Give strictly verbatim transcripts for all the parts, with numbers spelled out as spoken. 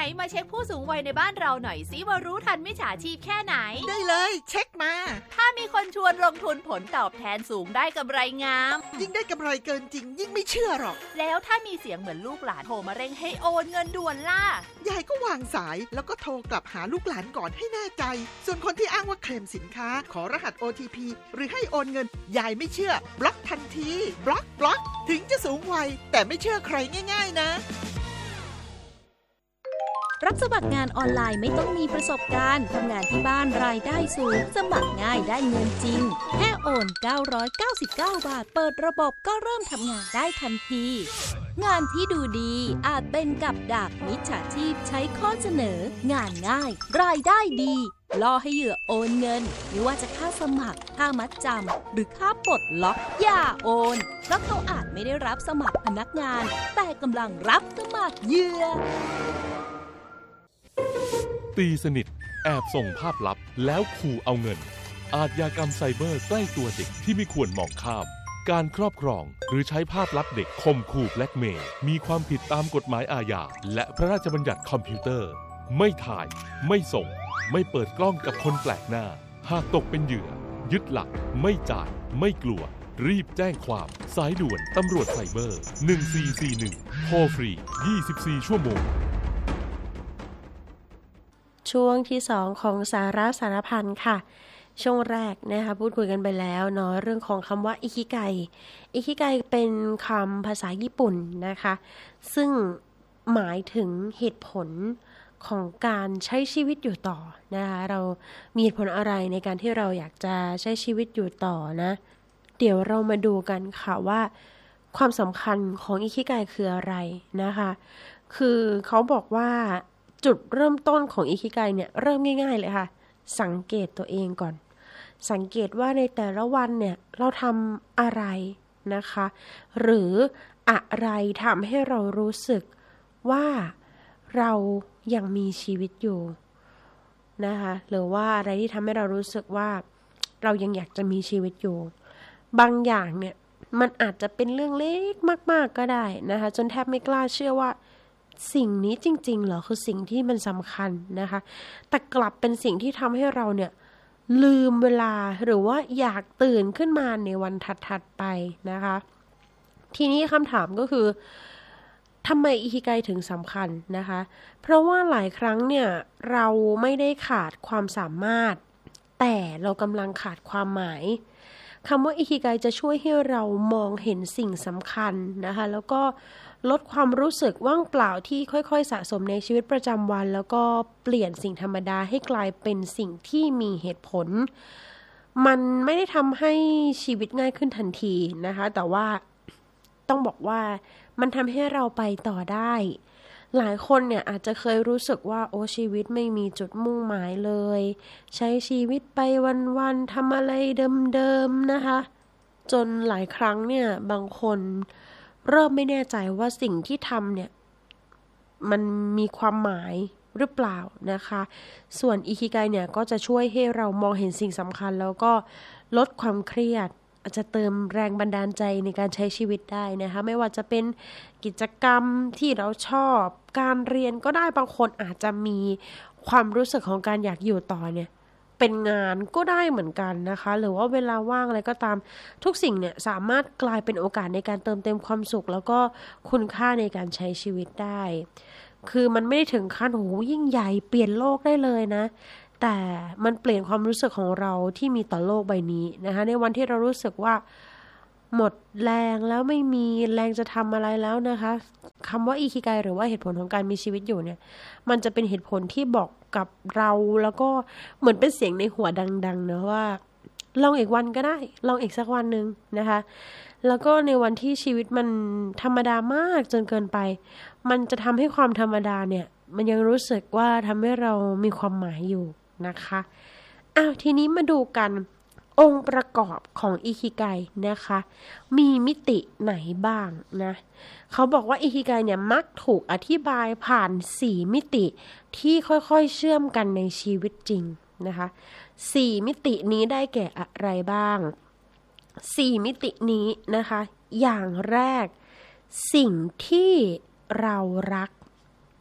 มาเช็คผู้สูงวัยในบ้านเราหน่อยสิว่ารู้ทันมิจฉาชีพแค่ไหนได้เลยเช็คมาถ้ามีคนชวนลงทุนผลตอบแทนสูงได้กำไรงามยิ่งได้กำไรเกินจริงยิ่งไม่เชื่อหรอกแล้วถ้ามีเสียงเหมือนลูกหลานโทรมาเร่งให้โอนเงินด่วนล่ะยายก็วางสายแล้วก็โทรกลับหาลูกหลานก่อนให้แน่ใจส่วนคนที่อ้างว่าเคลมสินค้าขอรหัส โอ ที พี หรือให้โอนเงินยายไม่เชื่อบล็อกทันทีบล็อกบล็อกถึงจะสูงวัยแต่ไม่เชื่อใครง่ายๆนะรับสมัครงานออนไลน์ไม่ต้องมีประสบการณ์ทำงานที่บ้านรายได้สูงสมัครง่ายได้เงินจริงแค่โอนเก้าร้อยเก้าสิบเก้าบาทเปิดระบบก็เริ่มทำงานได้ทันทีงานที่ดูดีอาจเป็นกับดักมิจฉาชีพใช้ข้อเสนองานง่ายรายได้ดีล่อให้เหยื่อโอนเงินไม่ว่าจะค่าสมัครค่ามัดจำหรือค่าปลดล็อกอย่าโอนเพราะเขาอาจไม่ได้รับสมัครพนักงานแต่กำลังรับสมัครเหยื่อตีสนิทแอบส่งภาพลับแล้วขู่เอาเงินอาชญากรรมไซเบอร์ใกล้ตัวเด็กที่ไม่ควรมองข้ามการครอบครองหรือใช้ภาพลับเด็กข่มขู่แบล็กเมย์มีความผิดตามกฎหมายอาญาและพระราชบัญญัติคอมพิวเตอร์ไม่ถ่ายไม่ส่งไม่เปิดกล้องกับคนแปลกหน้าหากตกเป็นเหยื่อยึดหลักไม่จ่ายไม่กลัวรีบแจ้งความสายด่วนตำรวจไซเบอร์หนึ่งสี่สี่หนึ่งโทรฟรียี่สิบสี่ชั่วโมงช่วงที่สองของสาระสารพันค่ะช่วงแรกนะคะพูดคุยกันไปแล้วเนาะเรื่องของคำว่าอิคิไกอิคิไกเป็นคำภาษาญี่ปุ่นนะคะซึ่งหมายถึงเหตุผลของการใช้ชีวิตอยู่ต่อนะคะเรามีเหตุผลอะไรในการที่เราอยากจะใช้ชีวิตอยู่ต่อนะเดี๋ยวเรามาดูกันค่ะว่าความสำคัญของอิคิไกคืออะไรนะคะคือเขาบอกว่าจุดเริ่มต้นของอิคิไกเนี่ยเริ่มง่ายๆเลยค่ะสังเกตตัวเองก่อนสังเกตว่าในแต่ละวันเนี่ยเราทำอะไรนะคะหรืออะไรทำให้เรารู้สึกว่าเรายังมีชีวิตอยู่นะคะหรือว่าอะไรที่ทำให้เรารู้สึกว่าเรายังอยากจะมีชีวิตอยู่บางอย่างเนี่ยมันอาจจะเป็นเรื่องเล็กมากๆก็ได้นะคะจนแทบไม่กล้าเชื่อว่าสิ่งนี้จริงๆเหรอคือสิ่งที่มันสำคัญนะคะแต่กลับเป็นสิ่งที่ทำให้เราเนี่ยลืมเวลาหรือว่าอยากตื่นขึ้นมาในวันถัดๆไปนะคะทีนี้คำถามก็คือทำไมอิคิไกถึงสำคัญนะคะเพราะว่าหลายครั้งเนี่ยเราไม่ได้ขาดความสามารถแต่เรากำลังขาดความหมายคำว่าอิคิไกจะช่วยให้เรามองเห็นสิ่งสำคัญนะคะแล้วก็ลดความรู้สึกว่างเปล่าที่ค่อยๆสะสมในชีวิตประจำวันแล้วก็เปลี่ยนสิ่งธรรมดาให้กลายเป็นสิ่งที่มีเหตุผลมันไม่ได้ทำให้ชีวิตง่ายขึ้นทันทีนะคะแต่ว่าต้องบอกว่ามันทำให้เราไปต่อได้หลายคนเนี่ยอาจจะเคยรู้สึกว่าโอ้ชีวิตไม่มีจุดมุ่งหมายเลยใช้ชีวิตไปวันๆทำอะไรเดิมๆนะคะจนหลายครั้งเนี่ยบางคนเริ่มไม่แน่ใจว่าสิ่งที่ทำเนี่ยมันมีความหมายหรือเปล่านะคะส่วนอิคิไกเนี่ยก็จะช่วยให้เรามองเห็นสิ่งสำคัญแล้วก็ลดความเครียดอาจจะเติมแรงบันดาลใจในการใช้ชีวิตได้นะคะไม่ว่าจะเป็นกิจกรรมที่เราชอบการเรียนก็ได้บางคนอาจจะมีความรู้สึกของการอยากอยู่ต่อเนี่ยเป็นงานก็ได้เหมือนกันนะคะหรือว่าเวลาว่างอะไรก็ตามทุกสิ่งเนี่ยสามารถกลายเป็นโอกาสในการเติมเต็มความสุขแล้วก็คุณค่าในการใช้ชีวิตได้คือมันไม่ได้ถึงขั้นโหยิ่งใหญ่เปลี่ยนโลกได้เลยนะแต่มันเปลี่ยนความรู้สึกของเราที่มีต่อโลกใบนี้นะคะในวันที่เรารู้สึกว่าหมดแรงแล้วไม่มีแรงจะทำอะไรแล้วนะคะคำว่าอิคิไกหรือว่าเหตุผลของการมีชีวิตอยู่เนี่ยมันจะเป็นเหตุผลที่บอกกับเราแล้วก็เหมือนเป็นเสียงในหัวดังๆนะว่าลองอีกวันก็ได้ลองอีกสักวันนึงนะคะแล้วก็ในวันที่ชีวิตมันธรรมดามากจนเกินไปมันจะทำให้ความธรรมดาเนี่ยมันยังรู้สึกว่าทำให้เรามีความหมายอยู่นะคะอ้าวทีนี้มาดูกันองค์ประกอบของอิคิไกนะคะมีมิติไหนบ้างนะเขาบอกว่าอิคิไกเนี่ยมักถูกอธิบายผ่านสี่มิติที่ค่อยๆเชื่อมกันในชีวิตจริงนะคะสี่มิตินี้ได้แก่อะไรบ้างสี่มิตินี้นะคะอย่างแรกสิ่งที่เรารัก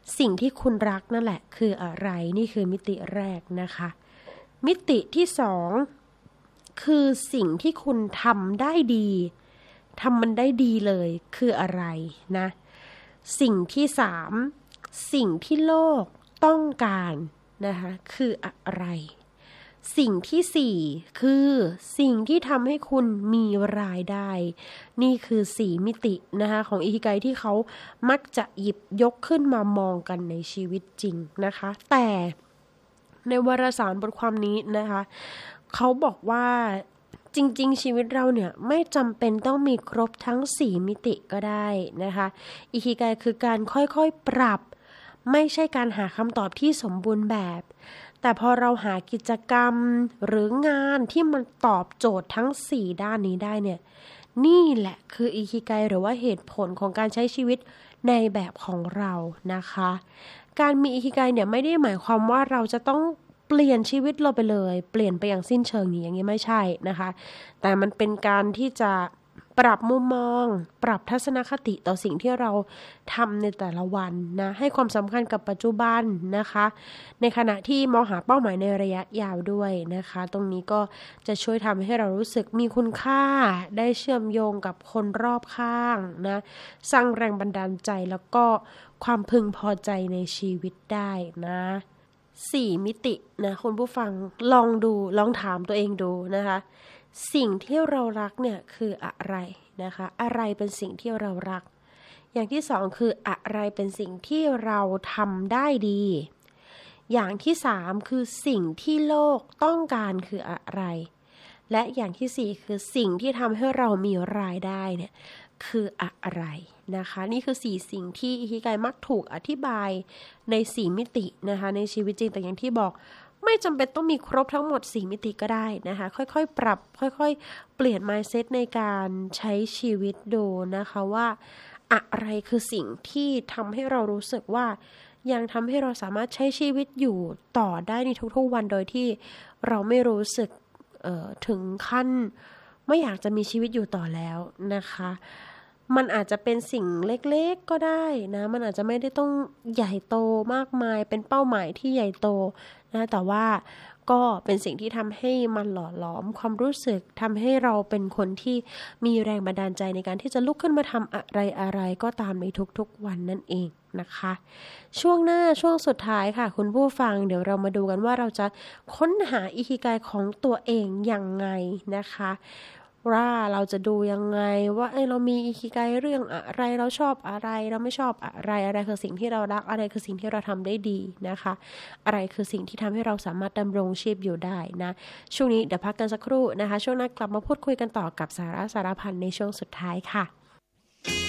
สิ่งที่คุณรักนั่นแหละคืออะไรนี่คือมิติแรกนะคะมิติที่สองคือสิ่งที่คุณทำได้ดีทำมันได้ดีเลยคืออะไรนะสิ่งที่สามสิ่งที่โลกต้องการนะคะคืออะไรสิ่งที่สี่คือสิ่งที่ทำให้คุณมีรายได้นี่คือสี่มิตินะคะของอิคิไกที่เขามักจะหยิบยกขึ้นมามองกันในชีวิตจริงนะคะแต่ในวารสารบทความนี้นะคะเขาบอกว่าจริงๆชีวิตเราเนี่ยไม่จำเป็นต้องมีครบทั้งสี่มิติก็ได้นะคะอิคิไกคือการค่อยๆปรับไม่ใช่การหาคำตอบที่สมบูรณ์แบบแต่พอเราหากิจกรรมหรืองานที่มันตอบโจทย์ทั้งสี่ด้านนี้ได้เนี่ยนี่แหละคืออิคิไกหรือว่าเหตุผลของการใช้ชีวิตในแบบของเรานะคะการมีอิคิไกเนี่ยไม่ได้หมายความว่าเราจะต้องเปลี่ยนชีวิตเราไปเลยเปลี่ยนไปอย่างสิ้นเชิงอย่างนี้ไม่ใช่นะคะแต่มันเป็นการที่จะปรับมุมมองปรับทัศนคติต่อสิ่งที่เราทำในแต่ละวันนะให้ความสำคัญกับปัจจุบันนะคะในขณะที่มองหาเป้าหมายในระยะยาวด้วยนะคะตรงนี้ก็จะช่วยทำให้เรารู้สึกมีคุณค่าได้เชื่อมโยงกับคนรอบข้างนะสร้างแรงบันดาลใจแล้วก็ความพึงพอใจในชีวิตได้นะสี่มิตินะคุณผู้ฟังลองดูลองถามตัวเองดูนะคะสิ่งที่เรารักเนี่ยคืออะไรนะคะอะไรเป็นสิ่งที่เรารักอย่างที่สองคืออะไรเป็นสิ่งที่เราทำได้ดีอย่างที่สามคือสิ่งที่โลกต้องการคืออะไรและอย่างที่สี่คือสิ่งที่ทำให้เรามีรายได้เนี่ยคืออะไรนะคะนี่คือสี่สิ่งที่อิคิไกมักถูกอธิบายในสี่มิตินะคะในชีวิตจริงแต่อย่างที่บอกไม่จำเป็นต้องมีครบทั้งหมดสี่มิติก็ได้นะคะค่อยๆปรับค่อยๆเปลี่ยน mindset ในการใช้ชีวิตดูนะคะว่าอะไรคือสิ่งที่ทำให้เรารู้สึกว่ายังทำให้เราสามารถใช้ชีวิตอยู่ต่อได้ในทุกๆวันโดยที่เราไม่รู้สึกเอ่อถึงขั้นไม่อยากจะมีชีวิตอยู่ต่อแล้วนะคะมันอาจจะเป็นสิ่งเล็กๆก็ได้นะมันอาจจะไม่ได้ต้องใหญ่โตมากมายเป็นเป้าหมายที่ใหญ่โตนะแต่ว่าก็เป็นสิ่งที่ทำให้มันหล่อหลอมความรู้สึกทำให้เราเป็นคนที่มีแรงบันดาลใจในการที่จะลุกขึ้นมาทำอะไรอะไรก็ตามในทุกๆวันนั่นเองนะคะช่วงหน้าช่วงสุดท้ายค่ะคุณผู้ฟังเดี๋ยวเรามาดูกันว่าเราจะค้นหาอิคิไกของตัวเองยังไงนะคะว่าเราจะดูยังไงว่าเอ้ยเรามีอิคิไกเรื่องอะไรเราชอบอะไรเราไม่ชอบอะไรอะไรคือสิ่งที่เรารักอะไรคือสิ่งที่เราทำได้ดีนะคะอะไรคือสิ่งที่ทำให้เราสามารถดำรงชีพอยู่ได้นะช่วงนี้เดี๋ยวพักกันสักครู่นะคะช่วงหน้ากลับมาพูดคุยกันต่อกับสาระสารพันในช่วงสุดท้ายค่ะ